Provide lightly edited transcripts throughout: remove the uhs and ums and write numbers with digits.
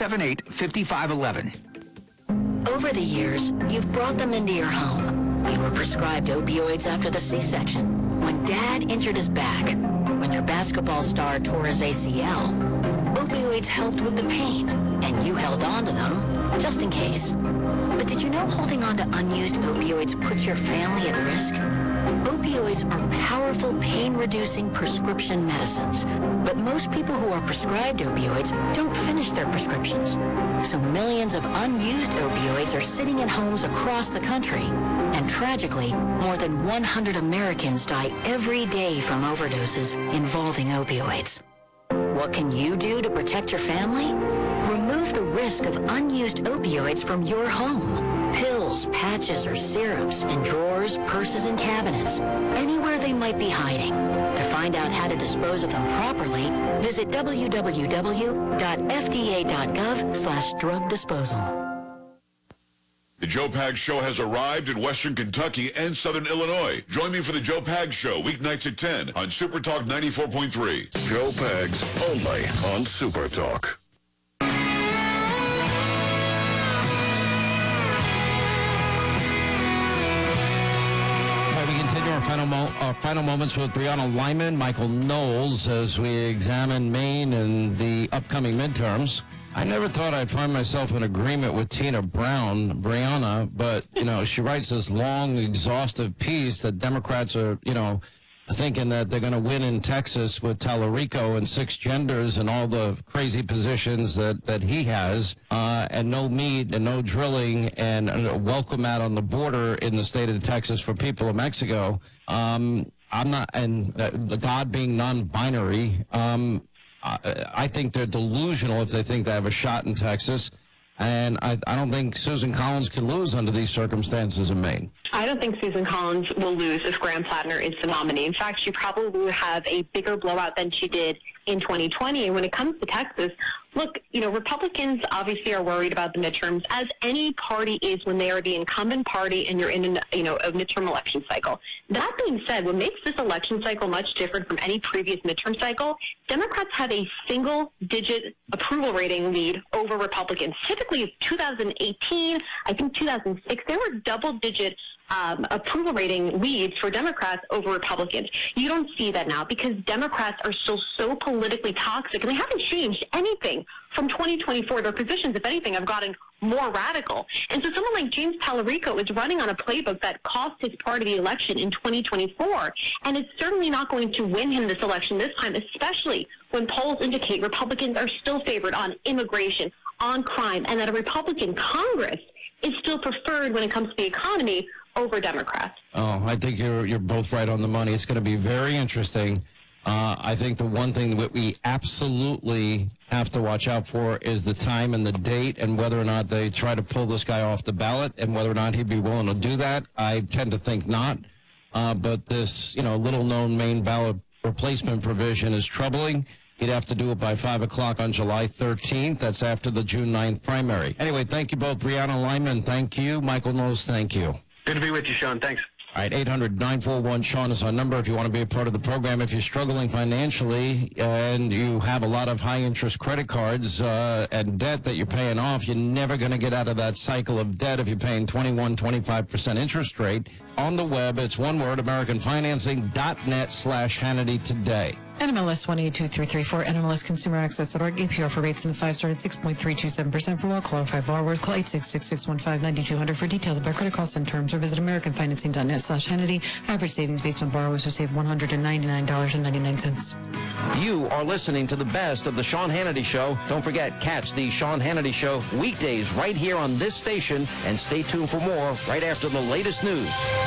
878-5511. Over the years, you've brought them into your home. You were prescribed opioids after the C-section, when Dad injured his back, when your basketball star tore his ACL. Opioids helped with the pain, and you held on to them just in case. But did you know holding on to unused opioids puts your family at risk? Opioids are powerful pain-reducing prescription medicines, but most people who are prescribed opioids don't finish their prescriptions. So millions of unused opioids are sitting in homes across the country. And tragically, more than 100 Americans die every day from overdoses involving opioids. What can you do to protect your family? Remove the risk of unused opioids from your home. Pills, patches, or syrups in drawers, purses, and cabinets, anywhere they might be hiding. To find out how to dispose of them properly, visit www.fda.gov/drug disposal. The Joe Pags Show has arrived in Western Kentucky and Southern Illinois. Join me for the Joe Pags Show, weeknights at 10 on Super Talk 94.3. Joe Pags, only on Super Talk. Our final moments with Brianna Lyman, Michael Knowles, as we examine Maine and the upcoming midterms. I never thought I'd find myself in agreement with Tina Brown, Brianna, but, she writes this long, exhaustive piece that Democrats are, thinking that they're going to win in Texas with Tallarico and 6 genders and all the crazy positions that he has, and no meat and no drilling and a welcome mat on the border in the state of Texas for people of Mexico. I'm not, and the God being non-binary, I think they're delusional if they think they have a shot in Texas. And I don't think Susan Collins can lose under these circumstances in Maine. I don't think Susan Collins will lose if Graham Plattner is the nominee. In fact, she probably would have a bigger blowout than she did in 2020. And when it comes to Texas, look, Republicans obviously are worried about the midterms, as any party is when they are the incumbent party and you're in a midterm election cycle. That being said, what makes this election cycle much different from any previous midterm cycle, Democrats have a single-digit approval rating lead over Republicans. Typically, 2018, I think 2006, there were double-digit approval rating leads for Democrats over Republicans. You don't see that now because Democrats are still so politically toxic, and they haven't changed anything from 2024. Their positions, if anything, have gotten more radical. And so someone like James Tallarico is running on a playbook that cost his party the election in 2024, and it's certainly not going to win him this election this time, especially when polls indicate Republicans are still favored on immigration, on crime, and that a Republican Congress is still preferred when it comes to the economy over Democrats. Oh, I think you're both right on the money. It's going to be very interesting. I think the one thing that we absolutely have to watch out for is the time and the date and whether or not they try to pull this guy off the ballot and whether or not he'd be willing to do that. I tend to think not. But this, little-known Maine ballot replacement provision is troubling. He'd have to do it by 5 o'clock on July 13th. That's after the June 9th primary. Anyway, thank you both. Brianna Lyman, thank you. Michael Knowles, thank you. Good to be with you, Sean. Thanks. All right, 800-941-SEAN is our number if you want to be a part of the program. If you're struggling financially and you have a lot of high-interest credit cards and debt that you're paying off, you're never going to get out of that cycle of debt if you're paying 25% interest rate. On the web, it's one word, AmericanFinancing.net/Hannity today. NMLS 182334, NMLSConsumerAccess.org, APR for rates in the 5 started 6.327% for well-qualified borrowers. Call 866-615-9200 for details about credit costs and terms, or visit AmericanFinancing.net/Hannity. Average savings based on borrowers who save $199.99. You are listening to the best of the Sean Hannity Show. Don't forget, catch the Sean Hannity Show weekdays right here on this station, and stay tuned for more right after the latest news.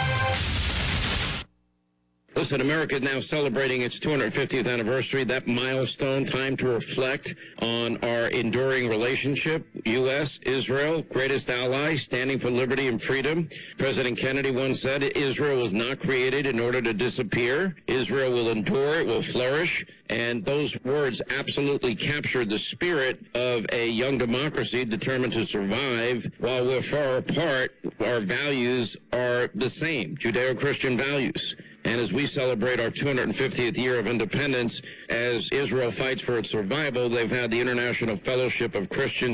Listen, America is now celebrating its 250th anniversary, that milestone, time to reflect on our enduring relationship. U.S., Israel, greatest ally, standing for liberty and freedom. President Kennedy once said, Israel was not created in order to disappear. Israel will endure, it will flourish. And those words absolutely captured the spirit of a young democracy determined to survive. While we're far apart, our values are the same, Judeo-Christian values. And as we celebrate our 250th year of independence, as Israel fights for its survival, they've had the International Fellowship of Christians